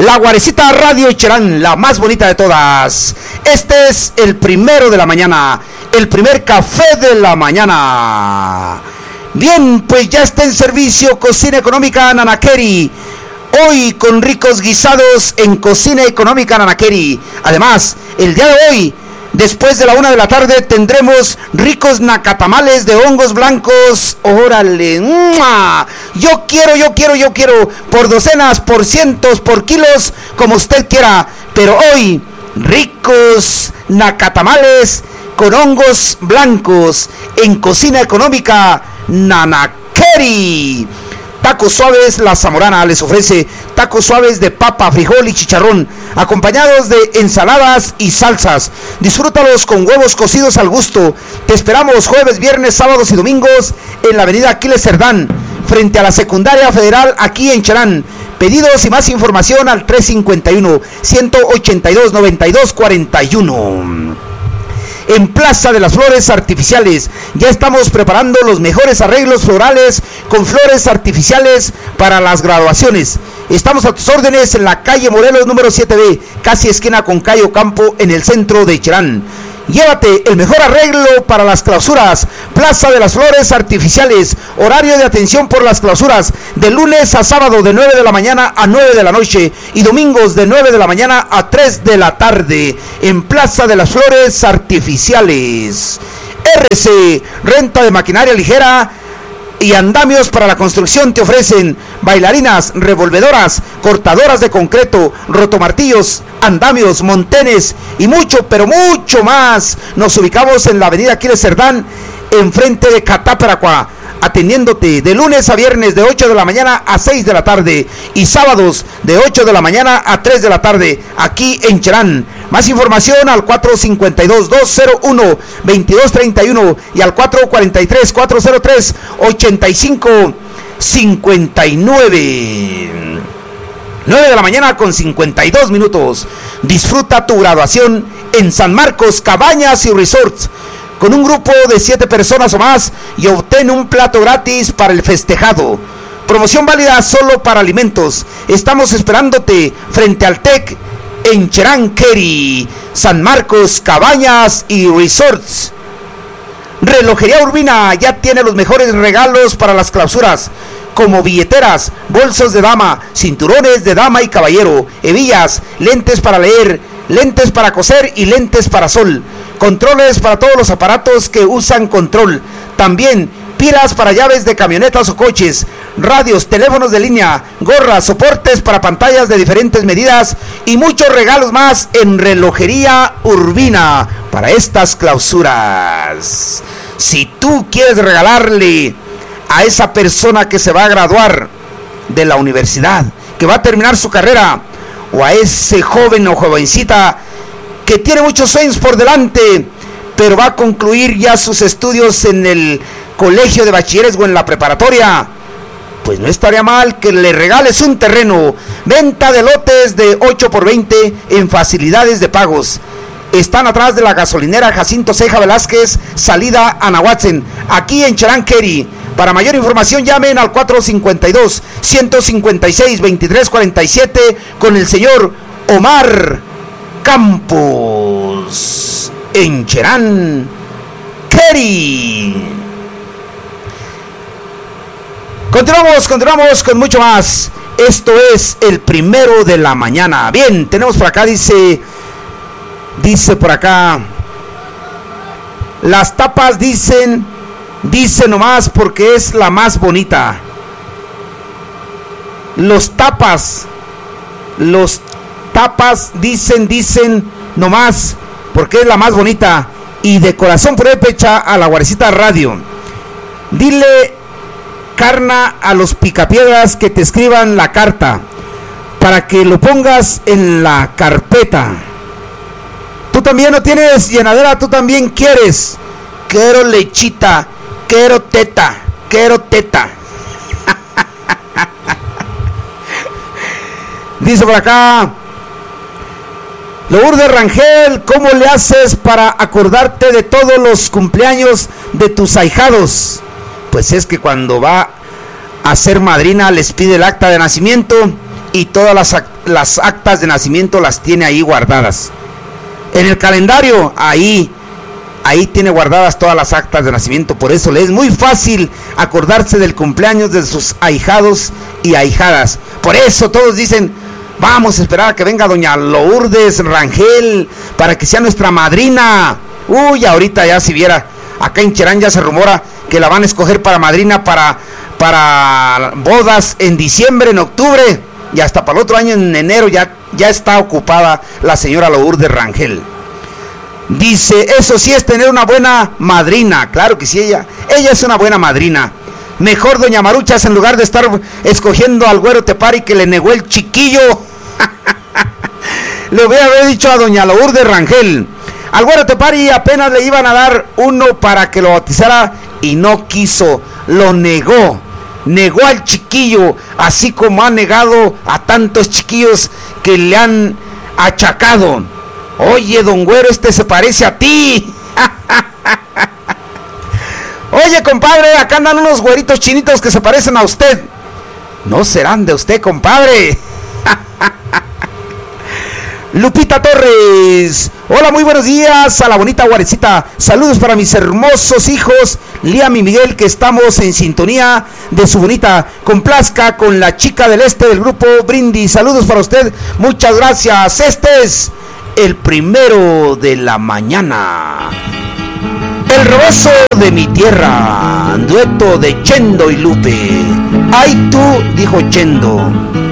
La Guarecita Radio Cherán, la más bonita de todas. Este es el primero de la mañana, el primer café de la mañana. Bien, pues ya está en servicio Cocina Económica Nanaqueri. Hoy con ricos guisados en Cocina Económica Nanaqueri. Además, el día de hoy, después de la 1 de la tarde, tendremos ricos nacatamales de hongos blancos. ¡Órale! ¡Mua! Yo quiero, por docenas, por cientos, por kilos, como usted quiera. Pero hoy, ricos nacatamales con hongos blancos en Cocina Económica Nanaqueri. Tacos suaves, La Zamorana les ofrece tacos suaves de papa, frijol y chicharrón, acompañados de ensaladas y salsas. Disfrútalos con huevos cocidos al gusto. Te esperamos jueves, viernes, sábados y domingos en la avenida Aquiles Cerdán, frente a la Secundaria Federal, aquí en Cherán. Pedidos y más información al 351-182-9241. En Plaza de las Flores Artificiales ya estamos preparando los mejores arreglos florales con flores artificiales para las graduaciones. Estamos a tus órdenes en la calle Morelos número 7B, casi esquina con Cayo Campo, en el centro de Cherán. Llévate el mejor arreglo para las clausuras. Plaza de las Flores Artificiales. Horario de atención por las clausuras de lunes a sábado de 9 de la mañana a 9 de la noche y domingos de 9 de la mañana a 3 de la tarde en Plaza de las Flores Artificiales. RC, renta de maquinaria ligera y andamios para la construcción. Te ofrecen bailarinas, revolvedoras, cortadoras de concreto, rotomartillos, andamios, montenes y mucho, pero mucho más. Nos ubicamos en la avenida Aquiles Cerdán, enfrente de Catáperacua, atendiéndote de lunes a viernes de 8 de la mañana a 6 de la tarde y sábados de 8 de la mañana a 3 de la tarde, aquí en Cherán. Más información al 452-201-2231 y al 443-403-8559. 9 de la mañana con 52 minutos. Disfruta tu graduación en San Marcos Cabañas y Resorts con un grupo de 7 personas o más y obtén un plato gratis para el festejado. Promoción válida solo para alimentos. Estamos esperándote frente al TEC en Cherán-Queri, San Marcos Cabañas y Resorts. Relojería Urbina ya tiene los mejores regalos para las clausuras, como billeteras, bolsos de dama, cinturones de dama y caballero, hebillas, lentes para leer, lentes para coser y lentes para sol, controles para todos los aparatos que usan control, también pilas para llaves de camionetas o coches, radios, teléfonos de línea, gorras, soportes para pantallas de diferentes medidas y muchos regalos más en Relojería Urbina para estas clausuras. Si tú quieres regalarle a esa persona que se va a graduar de la universidad, que va a terminar su carrera, o a ese joven o jovencita que tiene muchos sueños por delante, pero va a concluir ya sus estudios en el colegio de bachilleres o en la preparatoria, pues no estaría mal que le regales un terreno. Venta de lotes de 8x20 en facilidades de pagos. Están atrás de la gasolinera Jacinto Ceja Velázquez, salida a Nahuatzen, aquí en Cherán-Queri. Para mayor información llamen al 452-156-2347 con el señor Omar Campos en Cherán-Queri. Continuamos con mucho más. Esto es el primero de la mañana. Bien, tenemos por acá, dice por acá, las tapas dice nomás porque es la más bonita. Los tapas dicen nomás porque es la más bonita. Y de corazón por pecha a la Guarecita Radio. Dile, carna, a los picapiedras que te escriban la carta para que lo pongas en la carpeta. Tú también no tienes llenadera, tú también quieres. Quiero lechita, quiero teta. Dice por acá Lourdes Rangel, ¿cómo le haces para acordarte de todos los cumpleaños de tus ahijados? Pues es que cuando va a ser madrina les pide el acta de nacimiento y todas las actas de nacimiento las tiene ahí guardadas. En el calendario, ahí tiene guardadas todas las actas de nacimiento. Por eso le es muy fácil acordarse del cumpleaños de sus ahijados y ahijadas. Por eso todos dicen, vamos a esperar a que venga doña Lourdes Rangel para que sea nuestra madrina. Uy, ahorita ya si viera, acá en Cherán ya se rumora que la van a escoger para madrina para bodas en diciembre, en octubre, y hasta para el otro año en enero ya está ocupada la señora Lourdes Rangel. Dice, eso sí es tener una buena madrina. Claro que sí, ella es una buena madrina. Mejor doña Maruchas, en lugar de estar escogiendo al Güero Tepari que le negó el chiquillo, le voy a haber dicho a doña Lourdes Rangel. Al Güero Tepari apenas le iban a dar uno para que lo bautizara y no quiso, lo negó. Negó al chiquillo, así como ha negado a tantos chiquillos que le han achacado. Oye, don Güero, se parece a ti. Oye, compadre, acá andan unos güeritos chinitos que se parecen a usted. No serán de usted, compadre. Lupita Torres, hola, muy buenos días a la bonita Guarecita. Saludos para mis hermosos hijos Liam y Miguel, que estamos en sintonía de su bonita complazca con la chica del este del grupo Brindis. Saludos para usted, muchas gracias. Este es el primero de la mañana. El robozo de mi tierra, dueto de Chendo y Lupe. Ay tú, dijo Chendo,